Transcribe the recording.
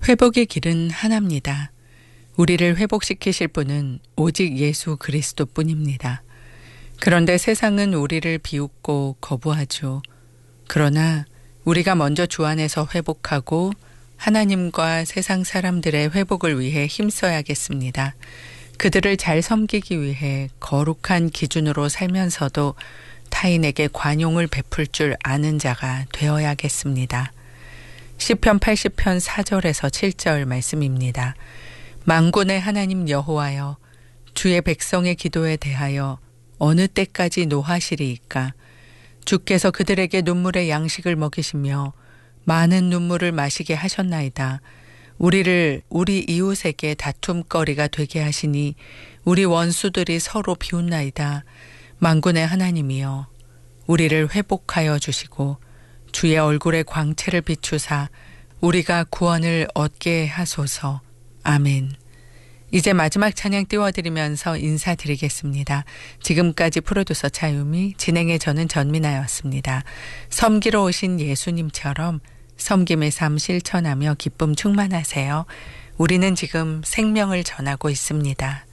회복의 길은 하나입니다. 우리를 회복시키실 분은 오직 예수 그리스도뿐입니다. 그런데 세상은 우리를 비웃고 거부하죠. 그러나 우리가 먼저 주 안에서 회복하고 하나님과 세상 사람들의 회복을 위해 힘써야겠습니다. 그들을 잘 섬기기 위해 거룩한 기준으로 살면서도 타인에게 관용을 베풀 줄 아는 자가 되어야겠습니다. 시편 80편 4절에서 7절 말씀입니다. 만군의 하나님 여호와여, 주의 백성의 기도에 대하여 어느 때까지 노하시리이까? 주께서 그들에게 눈물의 양식을 먹이시며 많은 눈물을 마시게 하셨나이다. 우리를 우리 이웃에게 다툼거리가 되게 하시니 우리 원수들이 서로 비웃나이다. 만군의 하나님이여, 우리를 회복하여 주시고 주의 얼굴의 광채를 비추사 우리가 구원을 얻게 하소서. 아멘. 이제 마지막 찬양 띄워드리면서 인사드리겠습니다. 지금까지 프로듀서 차유미, 진행의 저는 전민아였습니다. 섬기러 오신 예수님처럼 섬김의 삶 실천하며 기쁨 충만하세요. 우리는 지금 생명을 전하고 있습니다.